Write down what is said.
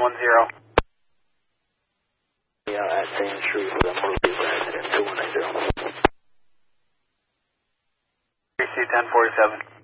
Yeah, at Sand Street with a motor vehicle accident, 2190. 3C 1047.